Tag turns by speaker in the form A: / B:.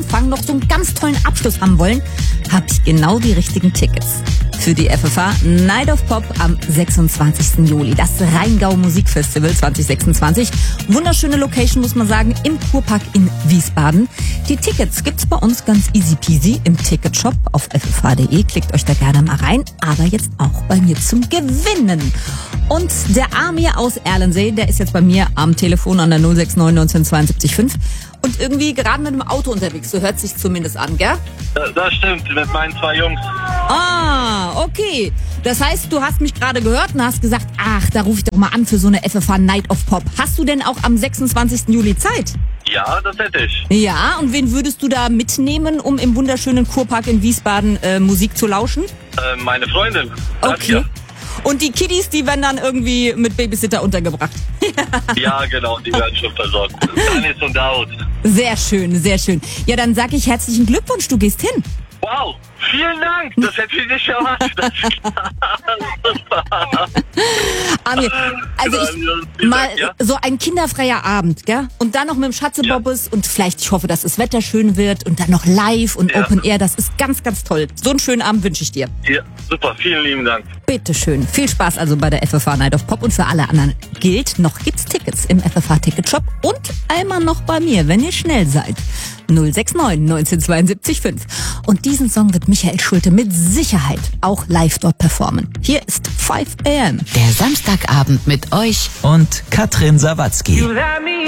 A: Jahresausklang noch so einen ganz tollen Abschluss haben wollen, habe ich genau die richtigen Tickets. Für die FFH Night of Pop am 26. Juli. Das Rheingau Musikfestival 2026. Wunderschöne Location, muss man sagen, im Kurpark in Wiesbaden. Die Tickets gibt's bei uns ganz easy peasy im Ticketshop auf ffh.de. Klickt euch da gerne mal rein. Aber jetzt auch bei mir zum Gewinnen. Und der Amir aus Erlensee, der ist jetzt bei mir am Telefon an der 069 1972 5 und irgendwie gerade mit dem Auto unterwegs. So hört sich zumindest an, gell?
B: Das stimmt, mit meinen 2 Jungs.
A: Ah, okay. Das heißt, du hast mich gerade gehört und hast gesagt, ach, da rufe ich doch mal an für so eine FFH Night of Pop. Hast du denn auch am 26. Juli Zeit?
B: Ja, das hätte ich.
A: Ja, und wen würdest du da mitnehmen, um im wunderschönen Kurpark in Wiesbaden Musik zu lauschen?
B: Meine Freundin.
A: Okay. Und die Kiddies, die werden dann irgendwie mit Babysitter untergebracht.
B: Ja, genau, die werden schon versorgt. Dennis und Daud.
A: Sehr schön, sehr schön. Ja, dann sag ich herzlichen Glückwunsch, du gehst hin.
B: Wow, vielen Dank, das hätte ich nicht erwartet. Super.
A: Amir, also so ein kinderfreier Abend, gell? Und dann noch mit dem Schatzebobbes und vielleicht, ich hoffe, dass das Wetter schön wird und dann noch live und Open Air, das ist ganz, ganz toll. So einen schönen Abend wünsche ich dir.
B: Ja, super, vielen lieben Dank.
A: Bitteschön. Viel Spaß also bei der FFH Night of Pop und für alle anderen gilt, noch gibt's Tickets im FFH Ticketshop und einmal noch bei mir, wenn ihr schnell seid. 069 1972 5. Und diesen Song wird Michael Schulte mit Sicherheit auch live dort performen. Hier ist 5 AM.
C: Der Samstagabend mit euch und Katrin Sawatzki.